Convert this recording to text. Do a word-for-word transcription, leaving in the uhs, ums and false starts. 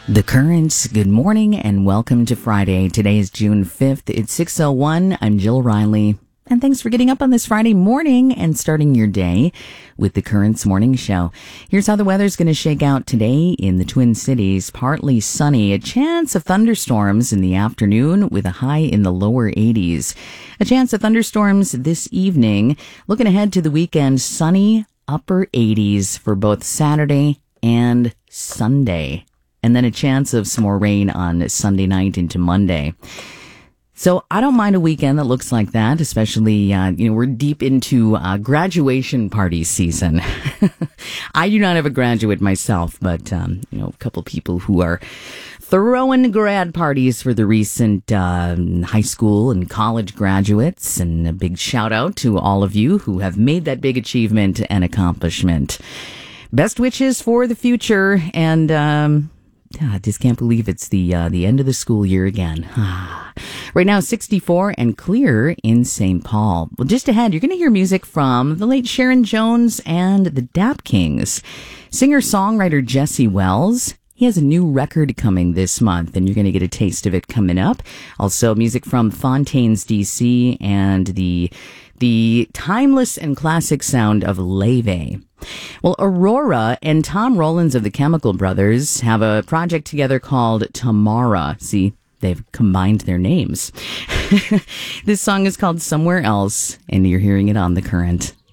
The Currents, good morning and welcome to Friday. Today is June fifth. It's six oh one. I'm Jill Riley. And thanks for getting up on this Friday morning and starting your day with the Currents Morning Show. Here's how the weather's going to shake out today in the Twin Cities. Partly sunny, a chance of thunderstorms in the afternoon with a high in the lower eighties. A chance of thunderstorms this evening. Looking ahead to the weekend, sunny, upper eighties for both Saturday and Sunday. And then a chance of some more rain on Sunday night into Monday. So I don't mind a weekend that looks like that, especially, uh, you know, we're deep into uh, graduation party season. I do not have a graduate myself, but, um, you know, a couple people who are throwing grad parties for the recent uh, high school and college graduates. And a big shout out to all of you who have made that big achievement and accomplishment. Best wishes for the future. And, um, I just can't believe it's the uh, the end of the school year again. Right now, sixty-four and clear in Saint Paul. Well, just ahead, you're going to hear music from the late Sharon Jones and the Dap Kings. Singer-songwriter Jesse Wells. He has a new record coming this month, and you're going to get a taste of it coming up. Also, music from Fontaines, D C, and the the timeless and classic sound of Leve. Well, Aurora and Tom Rollins of the Chemical Brothers have a project together called Tamara. See, they've combined their names. This song is called Somewhere Else, and you're hearing it on The Current.